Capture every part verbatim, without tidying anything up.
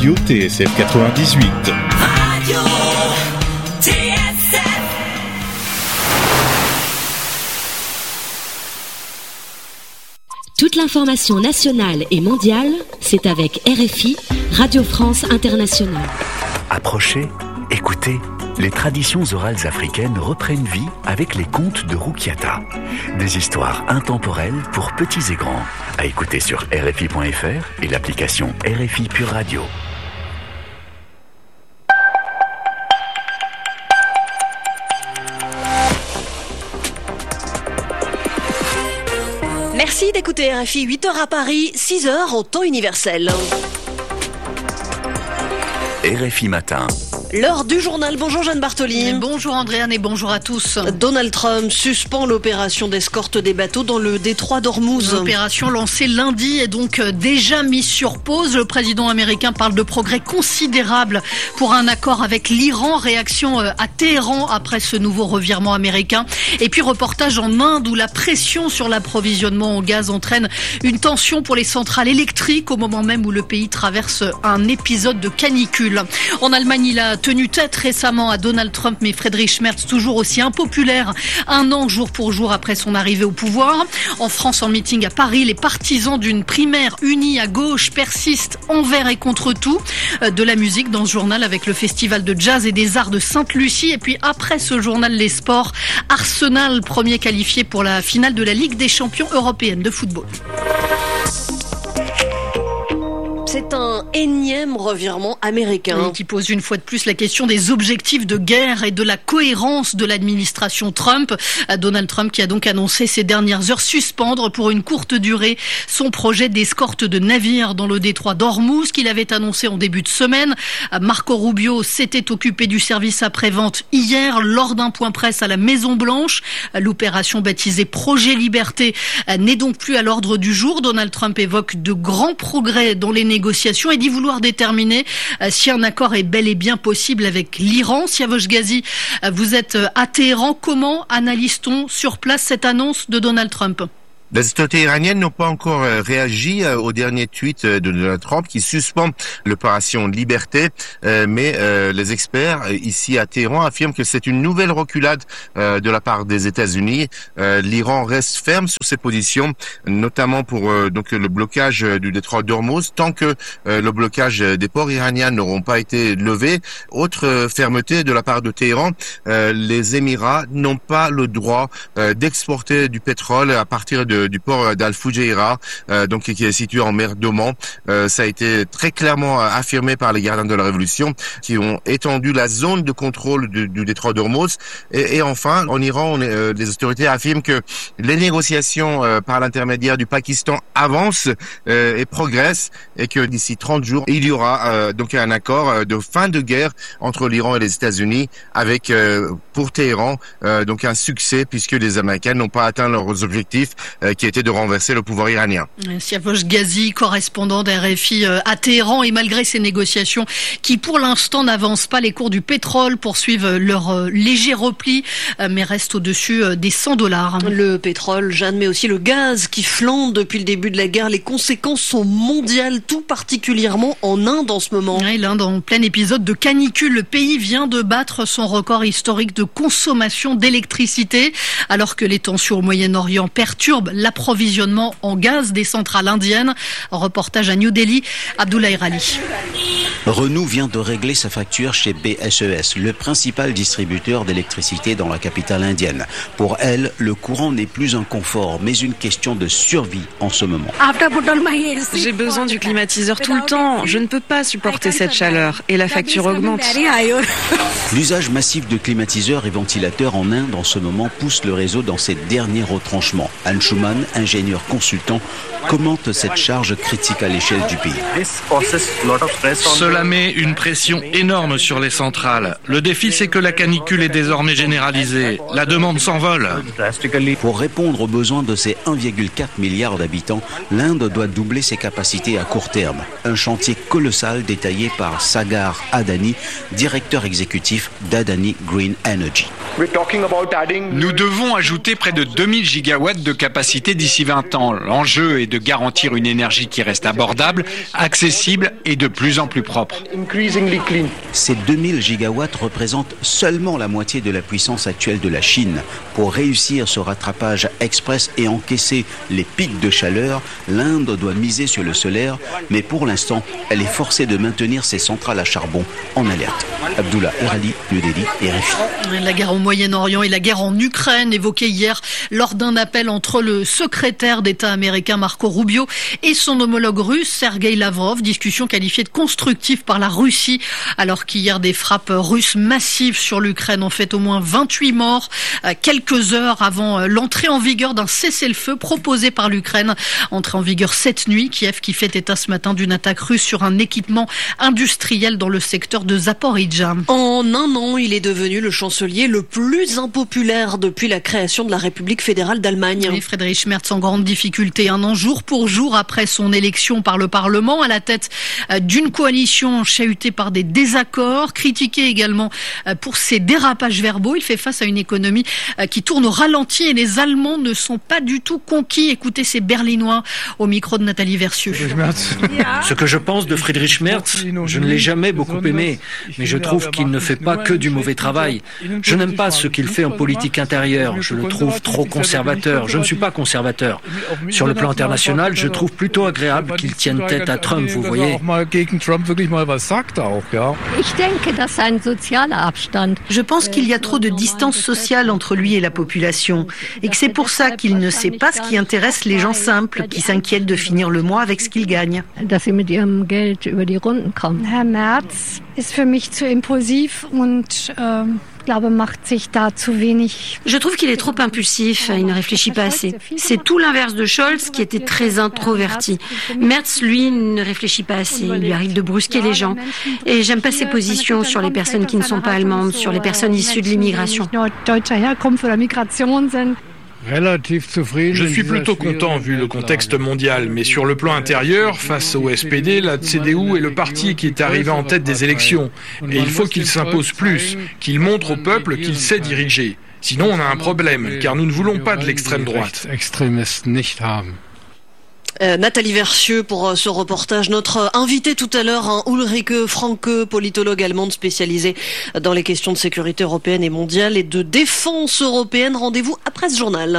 Radio T S F quatre-vingt-dix-huit. Radio T S F. Toute l'information nationale et mondiale, c'est avec R F I, Radio France Internationale. Approchez, écoutez, les traditions orales africaines reprennent vie avec les contes de Rukiata. Des histoires intemporelles pour petits et grands. À écouter sur R F I point F R et l'application R F I Pure Radio. Merci d'écouter R F I, huit heures à Paris, six heures en temps universel. R F I Matin. L'heure du journal. Bonjour Jeanne Bartoli. Bonjour Andréane et bonjour à tous. Donald Trump suspend l'opération d'escorte des bateaux dans le détroit d'Ormuz. L'opération lancée lundi est donc déjà mise sur pause. Le président américain parle de progrès considérables pour un accord avec l'Iran. Réaction à Téhéran après ce nouveau revirement américain. Et puis reportage en Inde où la pression sur l'approvisionnement en gaz entraîne une tension pour les centrales électriques au moment même où le pays traverse un épisode de canicule. En Allemagne, il a tenu tête récemment à Donald Trump, mais Friedrich Merz, toujours aussi impopulaire, un an jour pour jour après son arrivée au pouvoir. En France, en meeting à Paris, les partisans d'une primaire unie à gauche persistent envers et contre tout. De la musique dans ce journal avec le festival de jazz et des arts de Sainte-Lucie. Et puis après ce journal, les sports, Arsenal, premier qualifié pour la finale de la Ligue des champions européenne de football. C'est un énième revirement américain. Oui, qui pose une fois de plus la question des objectifs de guerre et de la cohérence de l'administration Trump. Donald Trump qui a donc annoncé ces dernières heures suspendre pour une courte durée son projet d'escorte de navires dans le détroit d'Ormuz qu'il avait annoncé en début de semaine. Marco Rubio s'était occupé du service après-vente hier lors d'un point presse à la Maison-Blanche. L'opération baptisée Projet Liberté n'est donc plus à l'ordre du jour. Donald Trump évoque de grands progrès dans les négociations et dit vouloir déterminer si un accord est bel et bien possible avec l'Iran. Siavosh Ghazi, vous êtes à Téhéran. Comment analyse-t-on sur place cette annonce de Donald Trump ? Les autorités iraniennes n'ont pas encore réagi au dernier tweet de Donald Trump qui suspend l'opération Liberté, mais les experts ici à Téhéran affirment que c'est une nouvelle reculade de la part des États-Unis. L'Iran reste ferme sur ses positions, notamment pour donc le blocage du détroit d'Ormuz, tant que le blocage des ports iraniens n'auront pas été levés. Autre fermeté de la part de Téhéran, les Émirats n'ont pas le droit d'exporter du pétrole à partir de du port d'Al-Fujairah, euh, donc qui est situé en mer d'Oman. Euh, ça a été très clairement affirmé par les gardiens de la Révolution qui ont étendu la zone de contrôle du, du détroit d'Ormuz. Et, et enfin, en Iran, on est, euh, les autorités affirment que les négociations euh, par l'intermédiaire du Pakistan avancent euh, et progressent et que d'ici trente jours, il y aura euh, donc un accord de fin de guerre entre l'Iran et les États-Unis avec, euh, pour Téhéran, euh, donc un succès puisque les Américains n'ont pas atteint leurs objectifs qui était de renverser le pouvoir iranien. Siavosh Ghazi, correspondant d'R F I à Téhéran, et malgré ces négociations qui pour l'instant n'avancent pas, les cours du pétrole poursuivent leur léger repli mais restent au-dessus des cent dollars. Le pétrole, Jeanne, mais aussi le gaz qui flambe depuis le début de la guerre. Les conséquences sont mondiales, tout particulièrement en Inde en ce moment. Oui, l'Inde en plein épisode de canicule. Le pays vient de battre son record historique de consommation d'électricité alors que les tensions au Moyen-Orient perturbent l'approvisionnement en gaz des centrales indiennes. Reportage à New Delhi, Abdoulaye Rali. Renault vient de régler sa facture chez B S E S, le principal distributeur d'électricité dans la capitale indienne. Pour elle, le courant n'est plus un confort, mais une question de survie en ce moment. J'ai besoin du climatiseur tout le temps. Je ne peux pas supporter cette chaleur et la facture augmente. L'usage massif de climatiseurs et ventilateurs en Inde en ce moment pousse le réseau dans ses derniers retranchements. Anshuman, ingénieur consultant, commente cette charge critique à l'échelle du pays. Cela met une pression énorme sur les centrales. Le défi, c'est que la canicule est désormais généralisée. La demande s'envole. Pour répondre aux besoins de ses un virgule quatre milliard d'habitants, l'Inde doit doubler ses capacités à court terme. Un chantier colossal détaillé par Sagar Adani, directeur exécutif d'Adani Green Energy. Nous devons ajouter près de deux mille gigawatts de capacité d'ici vingt ans. L'enjeu est de garantir une énergie qui reste abordable, accessible et de plus en plus propre. propre. Ces deux mille gigawatts représentent seulement la moitié de la puissance actuelle de la Chine. Pour réussir ce rattrapage express et encaisser les pics de chaleur, l'Inde doit miser sur le solaire, mais pour l'instant, elle est forcée de maintenir ses centrales à charbon en alerte. Abdullah Erali, New Delhi, R F I. La guerre au Moyen-Orient et la guerre en Ukraine évoquée hier lors d'un appel entre le secrétaire d'État américain Marco Rubio et son homologue russe Sergei Lavrov, discussion qualifiée de constructive par la Russie, alors qu'hier des frappes russes massives sur l'Ukraine ont fait au moins vingt-huit morts, quelques heures avant l'entrée en vigueur d'un cessez-le-feu proposé par l'Ukraine. Entrée en vigueur cette nuit, Kiev qui fait état ce matin d'une attaque russe sur un équipement industriel dans le secteur de Zaporijja. En un an, il est devenu le chancelier le plus impopulaire depuis la création de la République fédérale d'Allemagne. Et Friedrich Merz en grande difficulté un an jour pour jour après son élection par le Parlement à la tête d'une coalition chahutée par des désaccords, critiqué également pour ses dérapages verbaux. Il fait face à une économie qui tourne au ralenti et les Allemands ne sont pas du tout conquis. Écoutez ces Berlinois au micro de Nathalie Versieux. Ce que je pense de Friedrich Merz, je ne l'ai jamais beaucoup aimé, mais je trouve qu'il ne fait pas que du mauvais travail. Je n'aime pas ce qu'il fait en politique intérieure, je le trouve trop conservateur. Je ne suis pas conservateur. Sur le plan international, je trouve plutôt agréable qu'il tienne tête à Trump, vous voyez. Je pense qu'il y a trop de distance sociale entre lui et la population et que c'est pour ça qu'il ne sait pas ce qui intéresse les gens simples qui s'inquiètent de finir le mois avec ce qu'ils gagnent. Herr Merz ist für mich zu impulsiv und äh, glaube, macht sich da zu wenig. Je trouve qu'il est trop impulsif, il ne réfléchit pas assez. C'est tout l'inverse de Scholz qui était très introverti. Merz, lui, ne réfléchit pas assez, il lui arrive de brusquer les gens. Et j'aime pas ses positions sur les personnes qui ne sont pas allemandes, sur les personnes issues de l'immigration. Je suis plutôt content vu le contexte mondial, mais sur le plan intérieur, face au S P D, la C D U est le parti qui est arrivé en tête des élections. Et il faut qu'il s'impose plus, qu'il montre au peuple qu'il sait diriger. Sinon on a un problème, car nous ne voulons pas de l'extrême droite. Euh, Nathalie Versieux pour euh, ce reportage. Notre invité tout à l'heure, hein, Ulrike Franke, politologue allemande spécialisée dans les questions de sécurité européenne et mondiale et de défense européenne. Rendez-vous après ce journal.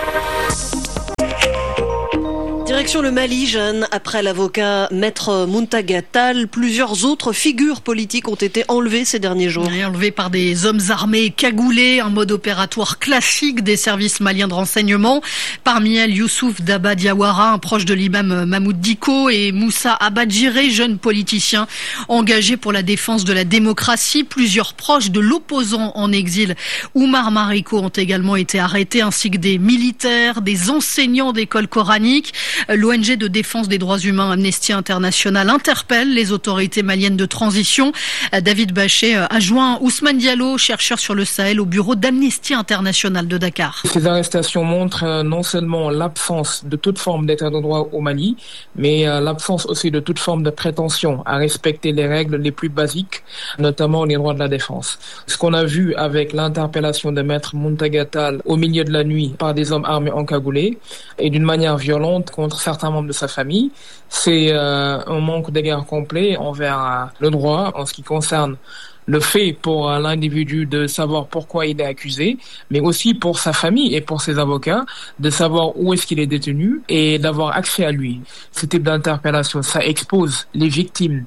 Direction le Mali, Jeanne. Après l'avocat Maître Muntaga Tall, plusieurs autres figures politiques ont été enlevées ces derniers jours. Et enlevées par des hommes armés cagoulés, un mode opératoire classique des services maliens de renseignement. Parmi elles, Youssouf Daba Diawara, un proche de l'imam Mahmoud Diko, et Moussa Abadjiré, jeune politicien engagé pour la défense de la démocratie. Plusieurs proches de l'opposant en exil, Oumar Mariko, ont également été arrêtés, ainsi que des militaires, des enseignants d'écoles coraniques. L'O N G de défense des droits humains Amnesty International interpelle les autorités maliennes de transition. David Bachet a joint Ousmane Diallo, chercheur sur le Sahel au bureau d'Amnesty International de Dakar. Ces arrestations montrent non seulement l'absence de toute forme d'état de droit au Mali, mais l'absence aussi de toute forme de prétention à respecter les règles les plus basiques, notamment les droits de la défense. Ce qu'on a vu avec l'interpellation de Maître Muntaga Tall au milieu de la nuit par des hommes armés encagoulés et d'une manière violente contre certains membres de sa famille, c'est euh, un manque d'égard complet envers euh, le droit en ce qui concerne le fait pour euh, l'individu de savoir pourquoi il est accusé, mais aussi pour sa famille et pour ses avocats de savoir où est-ce qu'il est détenu et d'avoir accès à lui. Ce type d'interpellation, ça expose les victimes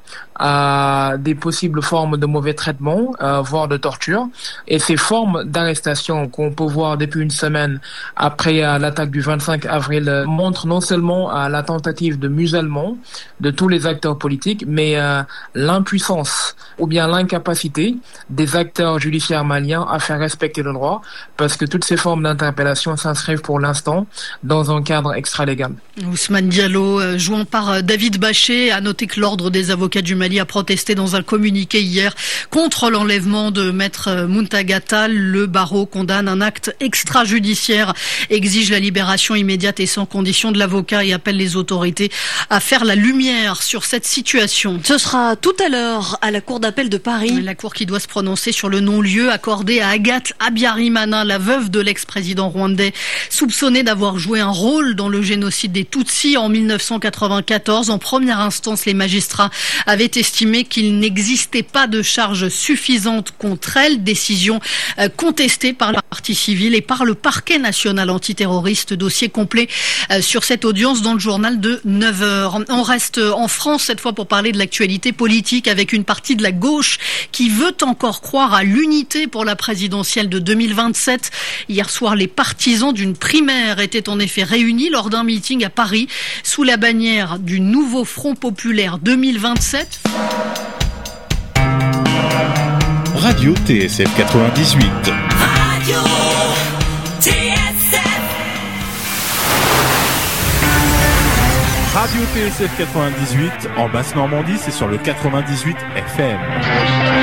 à des possibles formes de mauvais traitements, euh, voire de torture. Et ces formes d'arrestation qu'on peut voir depuis une semaine après euh, l'attaque du vingt-cinq avril euh, montrent non seulement euh, la tentative de musellement de tous les acteurs politiques, mais euh, l'impuissance ou bien l'incapacité des acteurs judiciaires maliens à faire respecter le droit, parce que toutes ces formes d'interpellation s'inscrivent pour l'instant dans un cadre extralégal. Ousmane Diallo, jouant par David Bachet, a noté que l'ordre des avocats du Mali a protesté dans un communiqué hier contre l'enlèvement de Maître Muntaga Tall. Le barreau condamne un acte extrajudiciaire, exige la libération immédiate et sans condition de l'avocat et appelle les autorités à faire la lumière sur cette situation. Ce sera tout à l'heure à la Cour d'appel de Paris. La la Cour qui doit se prononcer sur le non-lieu accordé à Agathe Habyarimana, la veuve de l'ex-président rwandais, soupçonnée d'avoir joué un rôle dans le génocide des Tutsis en mille neuf cent quatre-vingt-quatorze. En première instance, les magistrats avaient estimé qu'il n'existait pas de charges suffisantes contre elle, décision contestée par la partie civile et par le parquet national antiterroriste. Dossier complet sur cette audience dans le journal de neuf heures. On reste en France cette fois pour parler de l'actualité politique avec une partie de la gauche qui veut encore croire à l'unité pour la présidentielle de deux mille vingt-sept. Hier soir, les partisans d'une primaire étaient en effet réunis lors d'un meeting à Paris sous la bannière du nouveau Front populaire deux mille vingt-sept. Radio T S F quatre-vingt-dix-huit. Radio T S F. Radio T S F quatre-vingt-dix-huit en Basse-Normandie, c'est sur le quatre-vingt-dix-huit F M.